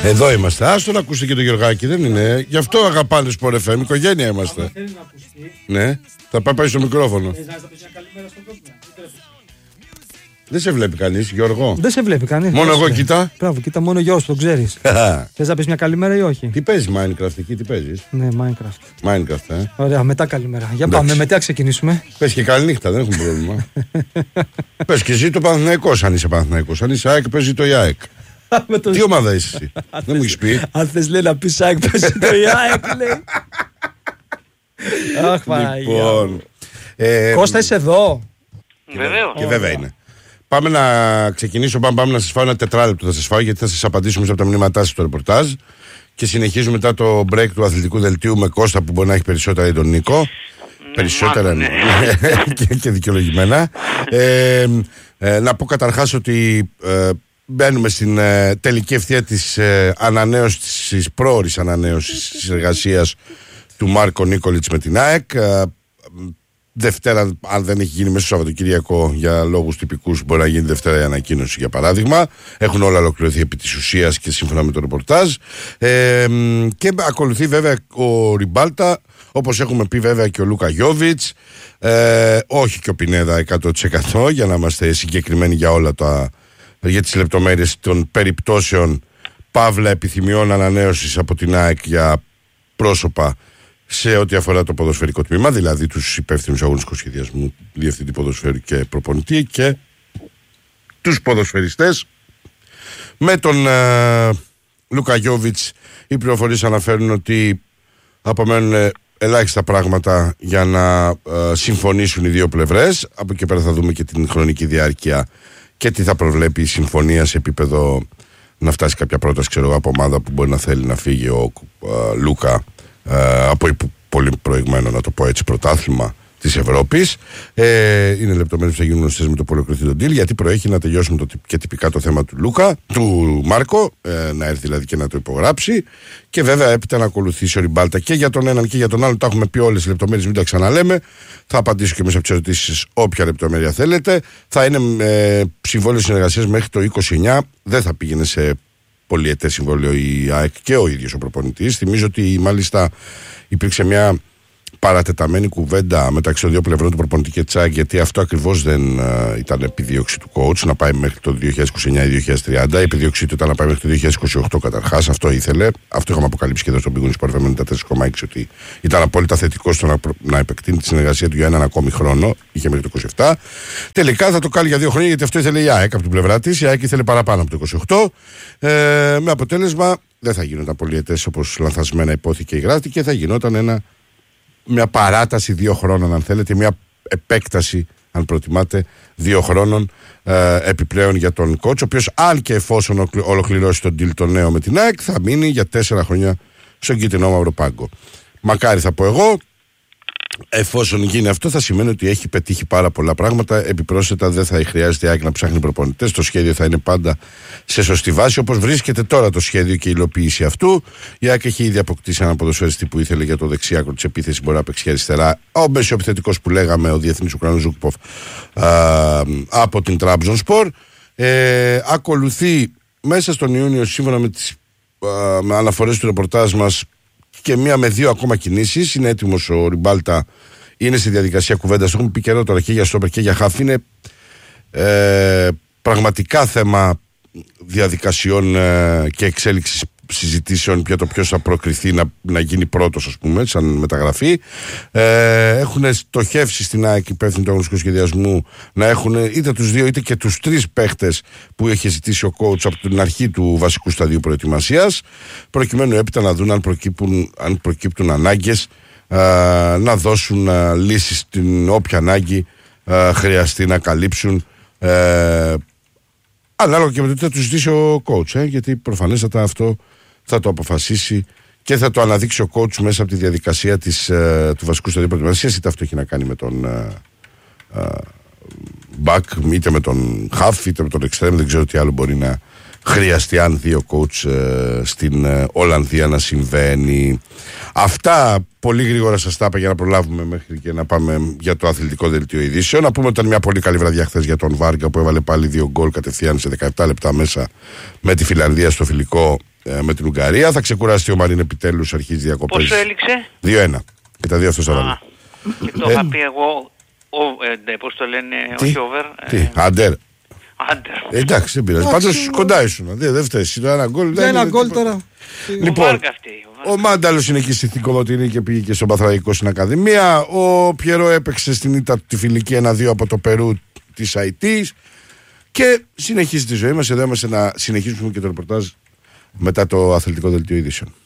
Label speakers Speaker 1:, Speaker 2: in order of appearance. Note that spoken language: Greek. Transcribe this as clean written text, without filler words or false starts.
Speaker 1: Εδώ είμαστε. Άστο να ακούσετε και το Γεωργάκη, δεν είναι. Γι' αυτό αγαπάνε Sport FM, οικογένεια είμαστε.
Speaker 2: Αν θέλει να ακουστεί.
Speaker 1: Ναι, θα πάει στο μικρόφωνο.
Speaker 2: Θες να πεις μια καλημέρα στον κόσμο.
Speaker 1: Δεν σε βλέπει κανείς, Γιώργο.
Speaker 3: Δεν σε βλέπει κανείς.
Speaker 1: Μόνο εγώ κοιτά.
Speaker 3: Μπράβο, κοίτα μόνο γιος, το ξέρεις. Θες να πεις μια καλημέρα ή όχι?
Speaker 1: Τι παίζεις Minecraft εκεί, τι παίζεις?
Speaker 3: Ναι, Minecraft.
Speaker 1: Minecraft,
Speaker 3: Ωραία, μετά καλημέρα. Για
Speaker 1: Εντάξει.
Speaker 3: πάμε, με τι να ξεκινήσουμε.
Speaker 1: Πες και καλή νύχτα, δεν έχουμε πρόβλημα. Πες και ζει το Παναθηναϊκός αν είσαι Παναθηναϊκός. Αν είσαι ΑΕΚ, παίζει το ΑΕΚ. Τι ομάδα είσαι εσύ? Δεν μου έχεις πει.
Speaker 3: Αν θες λέει να πεις ΑΕΚ, παίζει το ΑΕΚ, λέει. Αχ,
Speaker 1: Λοιπόν.
Speaker 3: Κώστα, είσαι εδώ?
Speaker 4: Βεβαίως.
Speaker 1: Και βέβαια είναι. Πάμε να ξεκινήσω. Πάμε να σας φάω ένα τετράλεπτο. Θα σας φάω γιατί θα σας απαντήσω μέσα από τα μηνύματά σας στο ρεπορτάζ. Και συνεχίζουμε μετά το break του αθλητικού δελτίου με Κώστα που μπορεί να έχει περισσότερα ή τον Νίκο. Περισσότερα
Speaker 4: ναι.
Speaker 1: και δικαιολογημένα. Να πω καταρχάς ότι μπαίνουμε στην τελική ευθεία της ανανέωσης, της πρόωρης ανανέωσης της εργασίας του Μάρκο Νίκολιτς με την ΑΕΚ. Δευτέρα, αν δεν έχει γίνει μέσα στο Σαββατοκύριακο για λόγους τυπικούς, μπορεί να γίνει Δευτέρα η ανακοίνωση για παράδειγμα. Έχουν όλα ολοκληρωθεί επί της ουσίας και σύμφωνα με το ρεπορτάζ. Και ακολουθεί βέβαια ο Ριμπάλτα, όπως έχουμε πει βέβαια και ο Λούκα Γιόβιτς. Όχι και ο Πινέδα 100% για να είμαστε συγκεκριμένοι για όλα για τις λεπτομέρειες των περιπτώσεων παύλα επιθυμιών ανανέωσης από την ΑΕΚ για πρόσωπα σε ό,τι αφορά το ποδοσφαιρικό τμήμα, δηλαδή τους υπεύθυνους αγωνιστικού σχεδιασμού, διευθυντή ποδοσφαίρου και προπονητή και τους ποδοσφαιριστές. Με τον Λούκα Γιόβιτς οι πληροφορίες αναφέρουν ότι απομένουν ελάχιστα πράγματα για να συμφωνήσουν οι δύο πλευρές. Από εκεί πέρα θα δούμε και την χρονική διάρκεια και τι θα προβλέπει η συμφωνία σε επίπεδο να φτάσει κάποια πρόταση από ομάδα που μπορεί να θέλει να φύγει ο Λούκα από πολύ προηγμένο, να το πω έτσι, πρωτάθλημα της Ευρώπης. Είναι λεπτομέρειες που θα γίνουν γνωστές με το που ολοκληρωθεί τον deal, γιατί προέχει να τελειώσουμε και τυπικά το θέμα του Λούκα, του Μάρκο, να έρθει δηλαδή και να το υπογράψει. Και βέβαια έπειτα να ακολουθήσει ο Ριμπάλτα και για τον έναν και για τον άλλον. Τα έχουμε πει όλες τις λεπτομέρειες, μην τα ξαναλέμε. Θα απαντήσω και μέσα από τις ερωτήσεις όποια λεπτομέρεια θέλετε. Θα είναι συμβόλαιο συνεργασίας μέχρι το 29. Δεν θα πήγαινε σε πολυετές συμβόλαιο η ΑΕΚ και ο ίδιος ο προπονητής. Θυμίζω ότι μάλιστα υπήρξε μια παρατεταμένη κουβέντα μεταξύ των δύο πλευρών του προπονητή και της ΑΕΚ, γιατί αυτό ακριβώς δεν ήταν επιδίωξη του coach να πάει μέχρι το 2029 ή 2030. Η επιδίωξή του ήταν να πάει μέχρι το 2028 καταρχάς. Αυτό ήθελε. Αυτό είχαμε αποκαλύψει και εδώ στον Big Win Sport FM 94,6 ότι ήταν απόλυτα θετικό στο να επεκτείνει τη συνεργασία του για έναν ακόμη χρόνο. Είχε μέχρι το 27. Τελικά θα το κάνει για 2 χρόνια, γιατί αυτό ήθελε η ΑΕΚ από την πλευρά της. Η ΑΕΚ ήθελε παραπάνω από το 28. Με αποτέλεσμα δεν θα γινόταν πολυετές όπως λανθασμένα υπόθηκε ή γράφτηκε, θα γινόταν μια παράταση 2 χρόνων, αν θέλετε, μια επέκταση, αν προτιμάτε, 2 χρόνων επιπλέον για τον coach, ο οποίος αν και εφόσον ολοκληρώσει τον deal το νέο με την ΑΕΚ, θα μείνει για 4 χρόνια στον κίτρινο μαύρο πάγκο. Μακάρι, θα πω εγώ. Εφόσον γίνει αυτό, θα σημαίνει ότι έχει πετύχει πάρα πολλά πράγματα. Επιπρόσθετα, δεν θα χρειάζεται η ΑΕΚ να ψάχνει προπονητές. Το σχέδιο θα είναι πάντα σε σωστή βάση, όπως βρίσκεται τώρα το σχέδιο και η υλοποίηση αυτού. Η ΑΕΚ έχει ήδη αποκτήσει έναν ποδοσφαιριστή που ήθελε για το δεξιάκρο της επίθεσης. Μπορεί να παίξει αριστερά. Ο μεσοεπιθετικός που λέγαμε, ο διεθνής Ουκρανός Ζούκποφ από την Τραμπζονσπορ. Ακολουθεί μέσα στον Ιούνιο, σύμφωνα με τις αναφορές του ρεπορτάζ μας, και μία με 2 ακόμα κινήσεις. Είναι έτοιμος ο Ριμπάλτα, είναι στη διαδικασία κουβέντας. Το έχουμε πει καιρό τώρα και για στόπερ και για χαφ. Είναι πραγματικά θέμα διαδικασιών και εξέλιξης συζητήσεων για το ποιος θα προκριθεί να γίνει πρώτος, ας πούμε, σαν μεταγραφή. Έχουν στοχεύσει στην ΑΕΚ υπεύθυνοι του αγωνιστικού σχεδιασμού να έχουν είτε τους 2 είτε και τους 3 παίχτες που είχε ζητήσει ο coach από την αρχή του βασικού σταδίου προετοιμασίας, προκειμένου έπειτα να δουν αν προκύπτουν ανάγκες να δώσουν λύσεις στην όποια ανάγκη χρειαστεί να καλύψουν, ανάλογα και με το τι θα του ζητήσει ο coach, γιατί προφανέστατα αυτό θα το αποφασίσει και θα το αναδείξει ο coach μέσα από τη διαδικασία του βασικού σταδίου προετοιμασίας, είτε αυτό έχει να κάνει με τον back, είτε με τον half, είτε με τον extreme. Δεν ξέρω τι άλλο μπορεί να χρειαστεί αν δει ο coach στην Ολλανδία να συμβαίνει. Αυτά πολύ γρήγορα σας τα είπα για να προλάβουμε μέχρι και να πάμε για το αθλητικό δελτίο ειδήσεων. Να πούμε ότι ήταν μια πολύ καλή βραδιά χθες για τον Βάργα, που έβαλε πάλι 2 γκολ κατευθείαν σε 17 λεπτά μέσα με τη Φιλανδία στο φιλικό με την Ουγγαρία. Θα ξεκουράσει ο Μαρίν επιτέλους, αρχίζει διακοπές.
Speaker 4: Πόσο έληξε?
Speaker 1: 2-1. Και τα δύο αυτός θα βάλει.
Speaker 4: Και το είχα πει εγώ, πώς το λένε, όχι over.
Speaker 1: Τι, άντερ.
Speaker 4: Άντερ.
Speaker 1: Εντάξει, δεν πειράζει. Πάντως κοντά ήσουν. Δεν φταίει. Ένα γκολ.
Speaker 3: Ένα γκολ τώρα.
Speaker 1: Λοιπόν, ο Μάνταλος είναι εκεί στη Θηκομοτηνή και πήγε και στον Παθραγικό στην Ακαδημία. Ο Πιερό έπαιξε στην ήττα τη φιλική 1-2 από το Περού της Αϊτής. Και συνεχίζει τη ζωή μας. Εδώ είμαστε να συνεχίσουμε και το ρεπορτάζ μετά το αθλητικό δελτίο ειδήσεων.